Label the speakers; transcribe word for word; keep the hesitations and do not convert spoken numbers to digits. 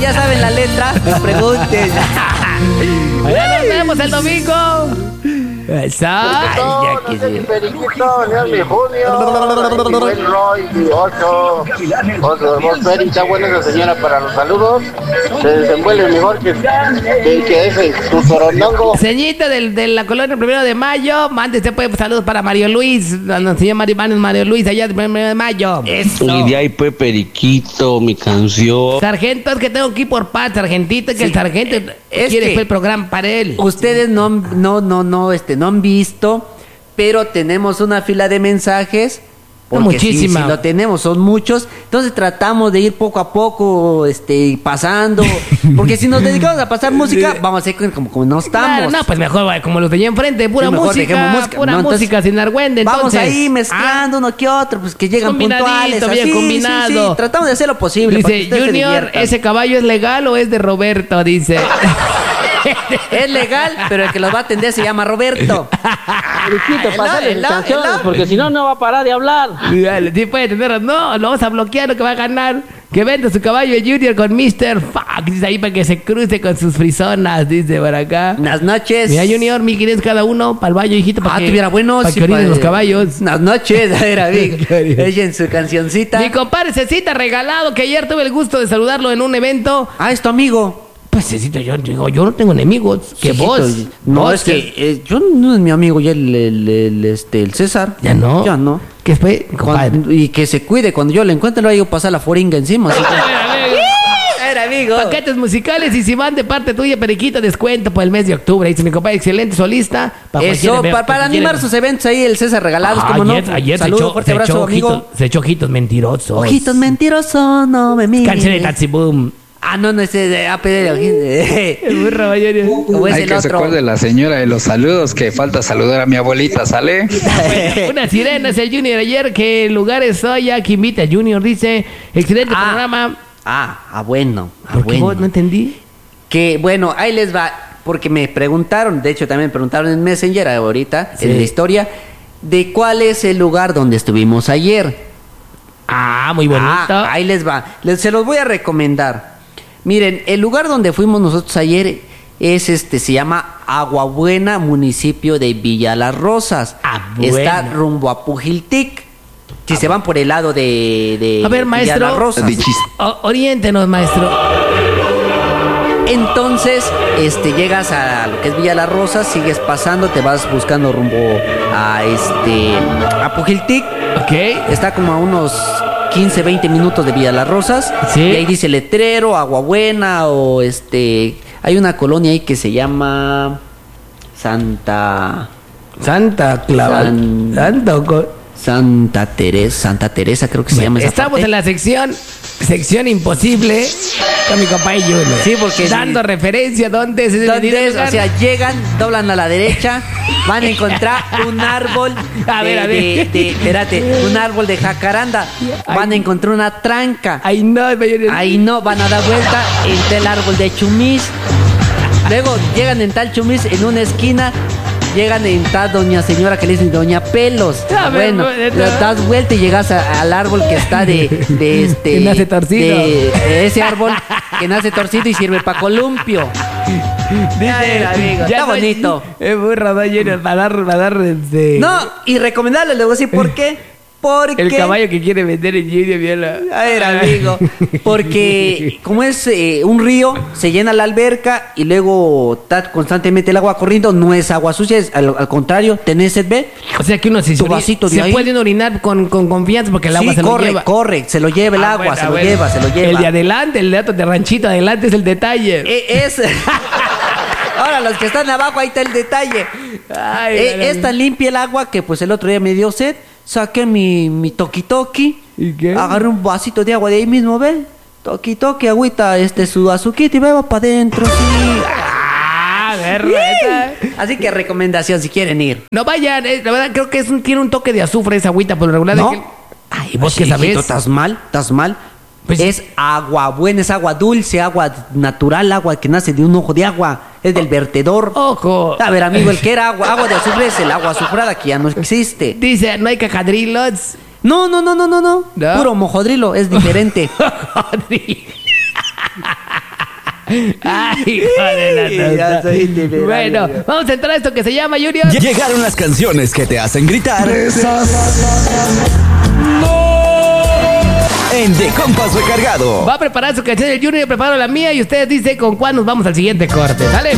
Speaker 1: ya saben la letra, no pregunten.
Speaker 2: Ya nos vemos el domingo. Eso.
Speaker 3: No, no sé, mi periquito, señor, mi Junio, mi buen Roy, mi Ocho, otro, vos, Peri, está buena esa señora para los saludos, se desenvuelve mejor que, que, que ese, tu sorondongo.
Speaker 2: Señita del, de la colonia Primero de Mayo, mande usted pues saludos para Mario Luis, el señor Mario, Mario Luis, allá del Primero de Mayo. Eso.
Speaker 4: Y de ahí pues periquito, mi canción.
Speaker 2: Sargento, es que tengo que ir por paz, sargentito, que
Speaker 1: Sí,
Speaker 2: el sargento
Speaker 1: es
Speaker 2: quiere
Speaker 1: que
Speaker 2: fue el programa para él.
Speaker 1: Ustedes no, no, no, no, este, no han visto, pero tenemos una fila de mensajes. Porque
Speaker 2: Muchísima.
Speaker 1: Si, si lo tenemos, son muchos. Entonces tratamos de ir poco a poco, este, pasando. Porque si nos dedicamos a pasar música, vamos a ser como, como no estamos.
Speaker 2: Claro, no, pues mejor vaya, como los de allá enfrente, pura
Speaker 1: Sí, mejor
Speaker 2: música,
Speaker 1: dejemos música.
Speaker 2: pura
Speaker 1: No, entonces,
Speaker 2: música sin argüende.
Speaker 1: Vamos
Speaker 2: Entonces,
Speaker 1: ahí mezclando
Speaker 2: ah,
Speaker 1: uno que otro, pues que llegan
Speaker 2: combinadito,
Speaker 1: puntuales.
Speaker 2: bien
Speaker 1: así,
Speaker 2: combinado.
Speaker 1: Sí, sí, tratamos de hacer lo posible. para que
Speaker 2: Dice,
Speaker 1: ustedes se
Speaker 2: Junior,
Speaker 1: diviertan.
Speaker 2: ¿ese caballo es legal o es de Roberto? Dice.
Speaker 1: Es legal, pero el que los va a atender se llama Roberto.
Speaker 4: Periquito,
Speaker 1: Hello,
Speaker 4: pasale mis
Speaker 1: hello,
Speaker 4: canciones,
Speaker 1: hello.
Speaker 4: porque si no, no va a parar de hablar.
Speaker 2: Sí puede tener, no, lo vamos a bloquear, lo que va a ganar. Que venda su caballo Junior con mister Fuck, dice ahí para que se cruce con sus frisonas, dice por acá.
Speaker 1: Buenas noches.
Speaker 2: Mira, Junior, mil quinientos cada uno, para el baño, hijito, para
Speaker 1: Ah,
Speaker 2: que,
Speaker 1: tuviera buenos.
Speaker 2: para que orinen los caballos.
Speaker 1: Buenas noches, a ver, amigo. Ella en su cancioncita.
Speaker 2: Mi compadre Cecita regalado, que ayer tuve el gusto de saludarlo en un evento.
Speaker 1: Ah, es tu amigo.
Speaker 2: Pues Cecita, yo digo, yo no tengo enemigos, que
Speaker 1: Hijito,
Speaker 2: vos.
Speaker 1: No,
Speaker 2: vos
Speaker 1: es que eh, yo no es mi amigo ya el, el, el, este, el César.
Speaker 2: Ya no.
Speaker 1: Ya no.
Speaker 2: Que fue, compadre.
Speaker 1: Cuando- y que se cuide, cuando yo le encuentre le voy a pasar la foringa encima. Así que... Era amigo.
Speaker 2: Paquetes musicales y si van de parte tuya, Periquito, descuento por el mes de octubre. Dice mi compadre, excelente solista. Para
Speaker 1: Eso,
Speaker 2: cualquier-
Speaker 1: pa- para
Speaker 2: cualquier-
Speaker 1: animar sus eventos ahí, el César regalados,
Speaker 2: Ah,
Speaker 1: como no.
Speaker 2: ayer, ayer se
Speaker 1: Saludos,
Speaker 2: echó,
Speaker 1: fuerte
Speaker 2: se
Speaker 1: abrazo,
Speaker 2: echó
Speaker 1: amigo.
Speaker 2: ojitos, se echó ojitos mentirosos.
Speaker 1: Ojitos mentirosos, no me mires.
Speaker 2: Canción de Taxi Boom.
Speaker 1: Ah, no, no, ese de A P D.
Speaker 2: El burro, mayoría.
Speaker 1: Como es
Speaker 5: Hay
Speaker 1: el
Speaker 5: que se
Speaker 1: otro.
Speaker 5: acuerde la señora de los saludos, que falta saludar a mi abuelita, ¿sale?
Speaker 2: Una sirena es el Junior ayer, que lugares Soya, que invita a Junior, dice, excelente
Speaker 1: Ah.
Speaker 2: programa.
Speaker 1: Ah, ah, bueno. Ah,
Speaker 2: ¿Por qué
Speaker 1: bueno.
Speaker 2: vos no entendí?
Speaker 1: Que bueno, ahí les va, porque me preguntaron, de hecho también me preguntaron en Messenger ahorita,
Speaker 2: Sí.
Speaker 1: en la historia, de cuál es el lugar donde estuvimos ayer.
Speaker 2: Ah, muy bonito.
Speaker 1: Ah, ahí les va, les, se los voy a recomendar. Miren, el lugar donde fuimos nosotros ayer es este, se llama Agua Buena, municipio de Villa Las Rosas.
Speaker 2: Ah,
Speaker 1: Está
Speaker 2: bueno.
Speaker 1: rumbo a Pujiltic. Si se van por el lado de, de
Speaker 2: A ver,
Speaker 1: Villa
Speaker 2: maestro.
Speaker 1: Las Rosas.
Speaker 5: De chiste.
Speaker 2: O- oriéntenos, maestro.
Speaker 1: Entonces, este, llegas a lo que es Villa Las Rosas, sigues pasando, te vas buscando rumbo a este a Pujiltic.
Speaker 2: Ok.
Speaker 1: Está como a unos quince, veinte minutos de Villa Las Rosas.
Speaker 2: Sí.
Speaker 1: Y ahí dice letrero, Agua Buena o este, hay una colonia ahí que se llama Santa
Speaker 2: Santa Clava.
Speaker 1: San-
Speaker 2: Santo co-
Speaker 1: Santa Teresa, Santa Teresa creo que se llama esa
Speaker 2: Estamos
Speaker 1: parte.
Speaker 2: en la sección sección imposible con mi compadre Junior.
Speaker 1: Sí, porque-
Speaker 2: dando referencia dónde se debe
Speaker 1: ¿Dónde
Speaker 2: ir el
Speaker 1: es?
Speaker 2: lugar.
Speaker 1: O sea, llegan, doblan a la derecha, van a encontrar un árbol
Speaker 2: A
Speaker 1: de,
Speaker 2: ver, a ver.
Speaker 1: de- de- espérate, un árbol de jacaranda. Van a encontrar una tranca.
Speaker 2: Ay, no, mayor-
Speaker 1: Ahí no, van a dar vuelta entre el árbol de chumis. Luego llegan en tal chumis, en una esquina, llegan en tal doña señora que le dicen doña Pelos.
Speaker 2: A ver,
Speaker 1: Bueno,
Speaker 2: bueno,
Speaker 1: le das vuelta y llegas a- al árbol que está de, de este.
Speaker 2: Que nace torcido.
Speaker 1: De, de ese árbol que nace torcido y sirve para columpio.
Speaker 2: Dice,
Speaker 1: Ay, amigo, está
Speaker 2: no-
Speaker 1: bonito.
Speaker 2: Es burro, ¿no, Junior? Para dar, para dar este,
Speaker 1: No, y recomendarle, luego sí, ¿por qué? Porque.
Speaker 2: el caballo que quiere vender en Junior, viola.
Speaker 1: A ver, amigo, porque como es eh, un río, se llena la alberca y luego está constantemente el agua corriendo, no es agua sucia, es al, al contrario, tenés sed, ve.
Speaker 2: O sea que uno se,
Speaker 1: Tu vasito de
Speaker 2: se
Speaker 1: ahí.
Speaker 2: pueden orinar con, con confianza porque el agua
Speaker 1: Sí,
Speaker 2: se
Speaker 1: corre,
Speaker 2: lo lleva.
Speaker 1: corre, se lo lleva el
Speaker 2: Ah,
Speaker 1: agua,
Speaker 2: bueno,
Speaker 1: se
Speaker 2: ah,
Speaker 1: lo
Speaker 2: bueno.
Speaker 1: lleva, se lo lleva.
Speaker 2: El de adelante, el de otro de ranchito adelante es el detalle.
Speaker 1: Eh, es. Ahora, los que están abajo, ahí está el detalle.
Speaker 2: Ay,
Speaker 1: Eh,
Speaker 2: vale.
Speaker 1: es tan limpia el agua que pues el otro día me dio sed, saqué mi, mi toqui toqui,
Speaker 2: ¿Y qué?
Speaker 1: agarré un vasito de agua de ahí mismo, ve, toqui toqui, agüita, este, su azuquita y va para adentro, sí.
Speaker 2: Ah, verga.
Speaker 1: Así que recomendación si quieren ir.
Speaker 2: No vayan, eh, la verdad creo que es un- tiene un toque de azufre esa agüita por lo regular.
Speaker 1: ¿No?
Speaker 2: de que- Ay, vos
Speaker 1: Ay,
Speaker 2: qué sabes.
Speaker 1: hijito, ¿estás mal? ¿Estás mal?
Speaker 2: Pues-
Speaker 1: es agua buena, es agua dulce, agua natural, agua que nace de un ojo de agua, es del vertedor.
Speaker 2: Ojo.
Speaker 1: A ver, amigo, el que era agua, agua de azufre es el agua azufrada que ya no existe.
Speaker 2: Dice, no hay cacadrilos.
Speaker 1: No, no, no, no, no, no.
Speaker 2: ¿No?
Speaker 1: Puro mojodrilo, es diferente.
Speaker 2: Ay, hijo de la
Speaker 1: Ya soy literario.
Speaker 2: Bueno, vamos a entrar a esto que se llama, Junior.
Speaker 6: Llegaron las canciones que te hacen gritar. En De Compas Recargado.
Speaker 2: Va a preparar su canción el Junior, yo preparo la mía y ustedes dicen con cuál nos vamos al siguiente corte, ¿sale?